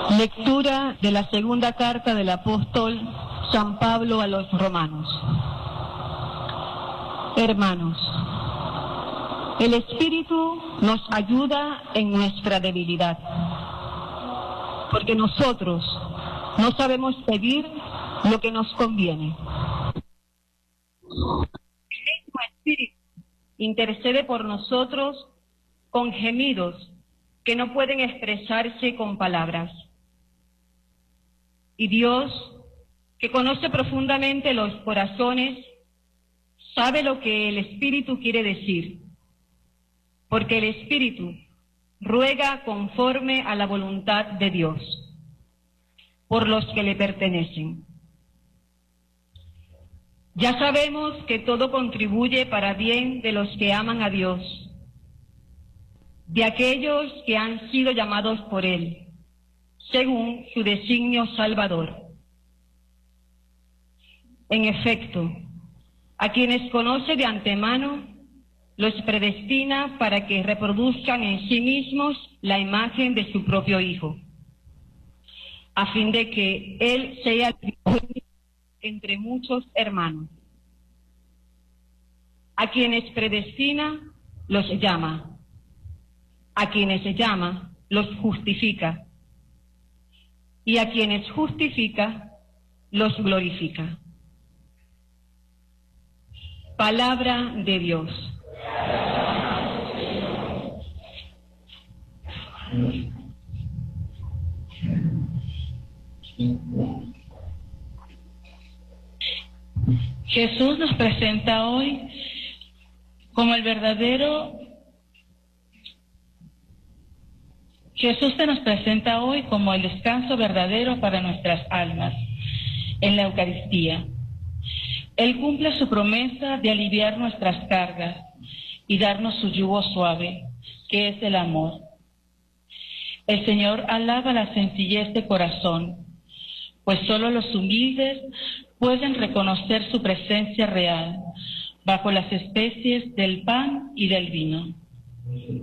Lectura de la segunda carta del apóstol San Pablo a los romanos. Hermanos, el Espíritu nos ayuda en nuestra debilidad, porque nosotros no sabemos pedir lo que nos conviene. El mismo Espíritu intercede por nosotros con gemidos que no pueden expresarse con palabras. Y Dios, que conoce profundamente los corazones, sabe lo que el Espíritu quiere decir, porque el Espíritu ruega conforme a la voluntad de Dios, por los que le pertenecen. Ya sabemos que todo contribuye para bien de los que aman a Dios, de aquellos que han sido llamados por Él, según su designio salvador. En efecto, a quienes conoce de antemano, los predestina para que reproduzcan en sí mismos la imagen de su propio Hijo, a fin de que Él sea el primogénito entre muchos hermanos. A quienes predestina, los llama. A quienes llama, los justifica. Y a quienes justifica, los glorifica. Palabra de Dios. Jesús nos presenta hoy como el verdadero. Jesús se nos presenta hoy como el descanso verdadero para nuestras almas en la Eucaristía. Él cumple su promesa de aliviar nuestras cargas y darnos su yugo suave, que es el amor. El Señor alaba la sencillez de corazón, pues solo los humildes pueden reconocer su presencia real bajo las especies del pan y del vino.